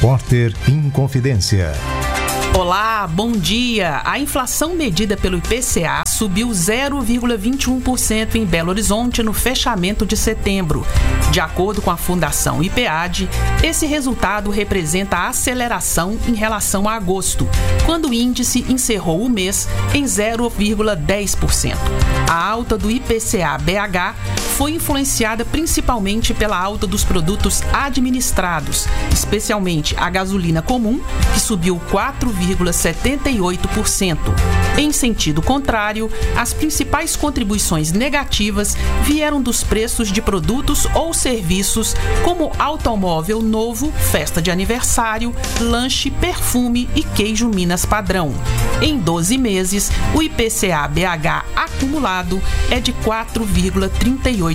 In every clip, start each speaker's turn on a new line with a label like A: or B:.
A: Repórter Inconfidência.
B: Olá, bom dia! A inflação medida pelo IPCA subiu 0,21% em Belo Horizonte no fechamento de setembro. De acordo com a Fundação IPAD, esse resultado representa a aceleração em relação a agosto, quando o índice encerrou o mês em 0,10%. A alta do IPCA-BH foi influenciada principalmente pela alta dos produtos administrados, especialmente a gasolina comum, que subiu 4,78%. Em sentido contrário, as principais contribuições negativas vieram dos preços de produtos ou serviços como automóvel novo, festa de aniversário, lanche, perfume e queijo Minas Padrão. Em 12 meses, o IPCA-BH acumulado é de 4,38%.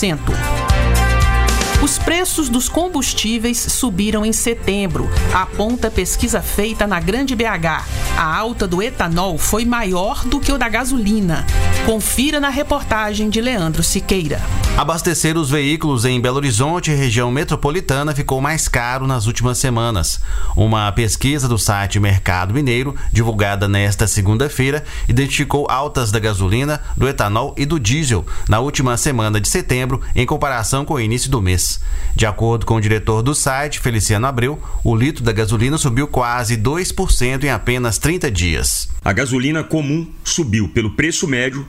B: Os preços dos combustíveis subiram em setembro, aponta a pesquisa feita na Grande BH. A alta do etanol foi maior do que o da gasolina. Confira na reportagem de Leandro Siqueira.
C: Abastecer os veículos em Belo Horizonte e região metropolitana ficou mais caro nas últimas semanas. Uma pesquisa do site Mercado Mineiro, divulgada nesta segunda-feira, identificou altas da gasolina, do etanol e do diesel na última semana de setembro, em comparação com o início do mês. De acordo com o diretor do site, Feliciano Abreu, o litro da gasolina subiu quase 2% em apenas 30 dias.
D: A gasolina comum subiu pelo preço médio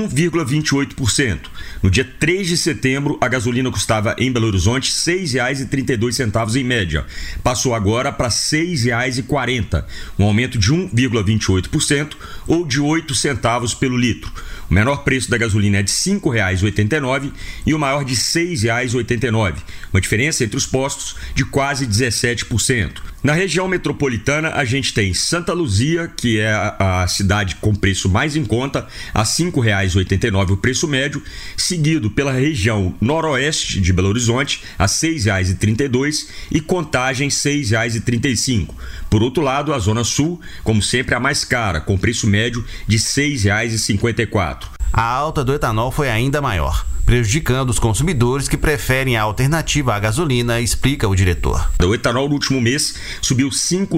D: 1,28%. No dia 3 de setembro, a gasolina custava em Belo Horizonte R$ 6,32 em média. Passou agora para R$ 6,40, um aumento de 1,28% ou de 8 centavos pelo litro. O menor preço da gasolina é de R$ 5,89 e o maior de R$ 6,89, uma diferença entre os postos de quase 17%. Na região metropolitana, a gente tem Santa Luzia, que é a cidade com preço mais em conta, a R$ 5,89 o preço médio, seguido pela região noroeste de Belo Horizonte, a R$ 6,32 e Contagem R$ 6,35. Por outro lado, a Zona Sul, como sempre, a mais cara, com preço médio de R$ 6,54.
C: A alta do etanol foi ainda maior, prejudicando os consumidores que preferem a alternativa à gasolina, explica o diretor.
D: O etanol no último mês subiu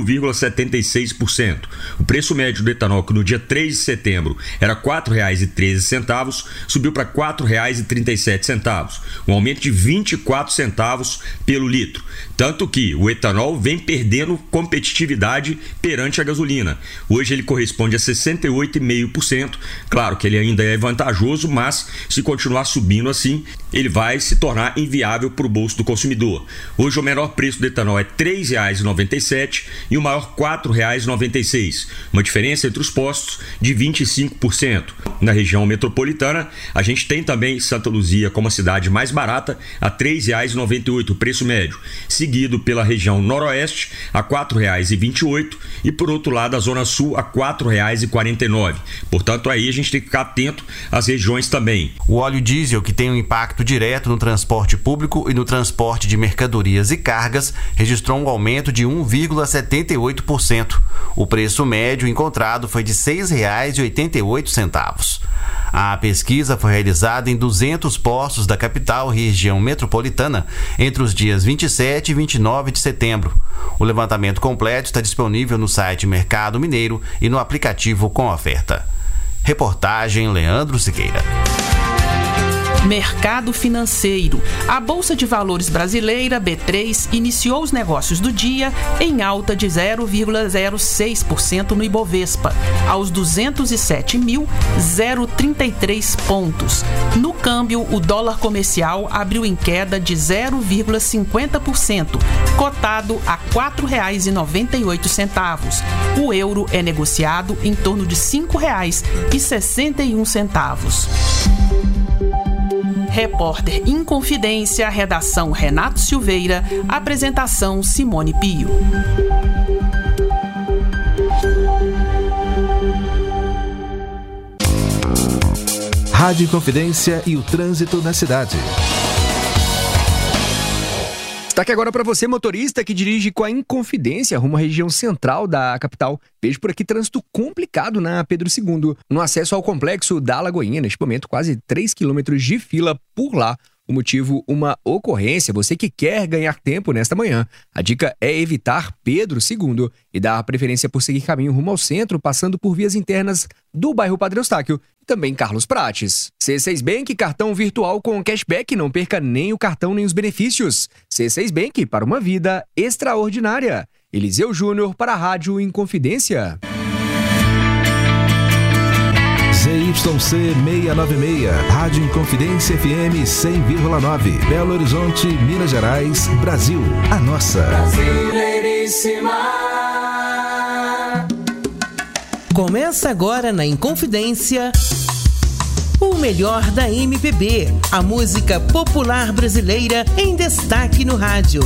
D: 5,76%. O preço médio do etanol, que no dia 3 de setembro era R$ 4,13, subiu para R$ 4,37, um aumento de 24 centavos pelo litro. Tanto que o etanol vem perdendo competitividade perante a gasolina. Hoje ele corresponde a 68,5%. Claro que ele ainda é vantajoso, mas se continuar subindo assim, ele vai se tornar inviável para o bolso do consumidor. Hoje o menor preço do etanol é R$ 3,97 e o maior R$ 4,96, uma diferença entre os postos de 25%. Na região metropolitana, a gente tem também Santa Luzia como a cidade mais barata, a R$ 3,98 o preço médio, seguido pela região noroeste a R$ 4,28 e por outro lado a Zona Sul a R$ 4,49. Portanto, aí a gente tem que ficar atento às regiões também.
C: O óleo diesel, que tem um impacto direto no transporte público e no transporte de mercadorias e cargas, registrou um aumento de 1,78%. O preço médio encontrado foi de R$ 6,88. A pesquisa foi realizada em 200 postos da capital e região metropolitana entre os dias 27 e 29 de setembro. O levantamento completo está disponível no site Mercado Mineiro e no aplicativo Com Oferta. Reportagem Leandro Siqueira.
B: Mercado financeiro. A Bolsa de Valores brasileira, B3, iniciou os negócios do dia em alta de 0,06% no Ibovespa, aos 207.033 pontos. No câmbio, o dólar comercial abriu em queda de 0,50%, cotado a R$ 4,98. O euro é negociado em torno de R$ 5,61. Repórter Inconfidência, redação Renato Silveira, apresentação Simone Pio.
A: Rádio Inconfidência e o trânsito na cidade.
E: Destaque agora para você, motorista que dirige com a Inconfidência rumo à região central da capital. Vejo por aqui trânsito complicado na Pedro II, no acesso ao complexo da Lagoinha. Neste momento, quase 3 quilômetros de fila por lá. O motivo, uma ocorrência. Você que quer ganhar tempo nesta manhã. A dica é evitar Pedro II e dar preferência por seguir caminho rumo ao centro, passando por vias internas do bairro Padre Eustáquio e também Carlos Prates. C6 Bank, cartão virtual com cashback. Não perca nem o cartão nem os benefícios. C6 Bank, para uma vida extraordinária. Eliseu Júnior para a Rádio Inconfidência.
A: ZYC 696, Rádio Inconfidência FM 100,9, Belo Horizonte, Minas Gerais, Brasil. A nossa.
F: Brasileiríssima.
G: Começa agora na Inconfidência o melhor da MPB, a música popular brasileira em destaque no rádio.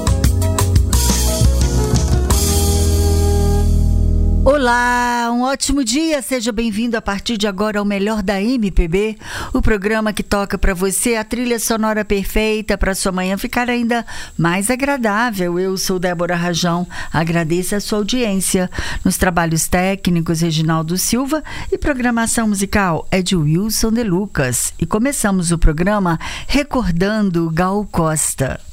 H: Olá, um ótimo dia, seja bem-vindo a partir de agora ao Melhor da MPB, o programa que toca para você a trilha sonora perfeita para sua manhã ficar ainda mais agradável. Eu sou Débora Rajão, agradeço a sua audiência. Nos trabalhos técnicos, Reginaldo Silva, e programação musical é de Wilson de Lucas. E começamos o programa recordando Gal Costa.